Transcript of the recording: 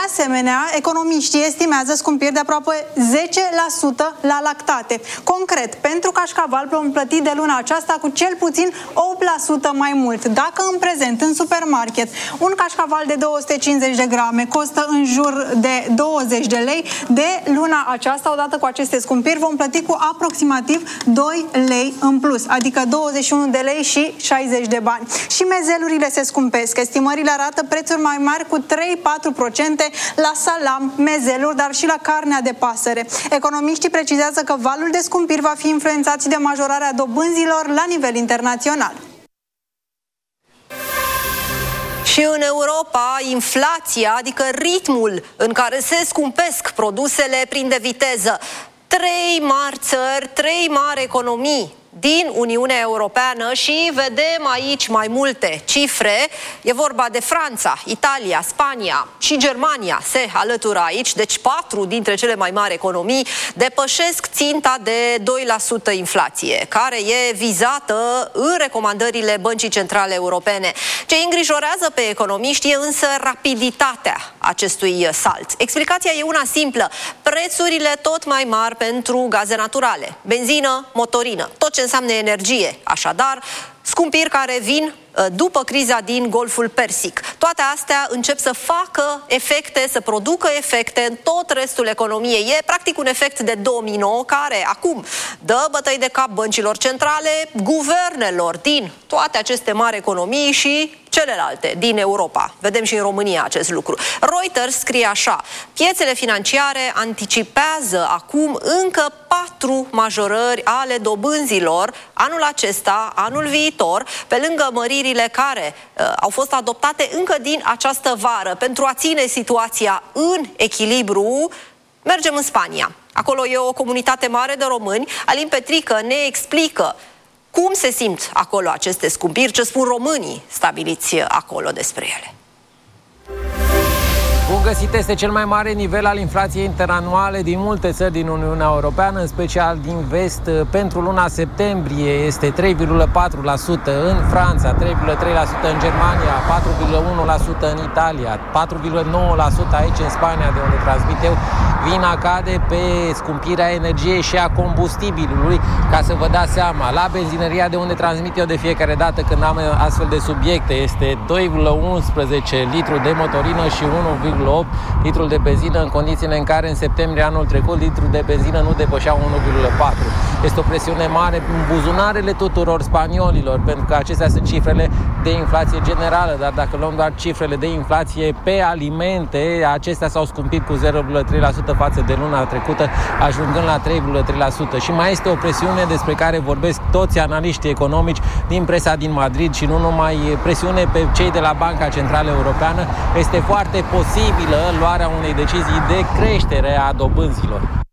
asemenea, economiștii estimează scumpiri de aproape 10% la lactate. Concret, pentru cașcaval vom plăti de luna aceasta cu cel puțin 8% mai mult. Dacă în prezent, în supermarket, un cașcaval de 250 de grame costă în jur de 20 de lei, de luna aceasta, odată cu aceste scumpiri, vom plăti cu aproximativ 2 lei în plus, adică 21 de lei și 60 de bani. Și mezelurile se scumpesc. Estimările arată prețuri mai mari cu 3-4% la salam, mezeluri, dar și la carnea de pasăre. Economiștii precizează că valul de scumpiri va fi influențat de majorarea dobânzilor la nivel internațional. Și în Europa, inflația, adică ritmul în care se scumpesc produsele, prinde viteză. 3 mari țări, 3 mari economii din Uniunea Europeană și vedem aici mai multe cifre. E vorba de Franța, Italia, Spania și Germania se alătură aici, deci 4 dintre cele mai mari economii depășesc ținta de 2% inflație, care e vizată în recomandările Băncii Centrale Europene. Ce îngrijorează pe economiști e însă rapiditatea acestui salt. Explicația e una simplă: prețurile tot mai mari pentru gaze naturale, benzină, motorină, tot ce înseamnă energie. Așadar, scumpiri care vin după criza din Golful Persic. Toate astea încep să facă efecte, să producă efecte în tot restul economiei. E practic un efect de domino care acum dă bătăi de cap băncilor centrale, guvernelor din toate aceste mari economii și celelalte din Europa. Vedem și în România acest lucru. Reuters scrie așa: piețele financiare anticipează acum încă 4 majorări ale dobânzilor anul acesta, anul viitor, pe lângă măririle care au fost adoptate încă din această vară. Pentru a ține situația în echilibru, mergem în Spania. Acolo e o comunitate mare de români. Alin Petrică ne explică cum se simt acolo aceste scumpiri, ce spun românii stabiliți acolo despre ele. Bun găsit, este cel mai mare nivel al inflației interanuale din multe țări din Uniunea Europeană, în special din vest. Pentru luna septembrie este 3,4% în Franța, 3,3% în Germania, 4,1% în Italia, 4,9% aici în Spania, de unde transmit eu. Vina cade pe scumpirea energiei și a combustibilului, ca să vă dați seama. La benzinăria de unde transmit eu de fiecare dată când am astfel de subiecte este 2,11 litru de motorină și 1,8 litru de benzină, în condițiile în care în septembrie anul trecut litru de benzină nu depășea 1,4. Este o presiune mare în buzunarele tuturor spaniolilor, pentru că acestea sunt cifrele de inflație generală, dar dacă luăm doar cifrele de inflație pe alimente, acestea s-au scumpit cu 0,3% față de luna trecută, ajungând la 3,3%. Și mai este o presiune despre care vorbesc toți analiștii economici din presa din Madrid și nu numai, presiune pe cei de la Banca Centrală Europeană. Este foarte posibilă luarea unei decizii de creștere a dobânzilor.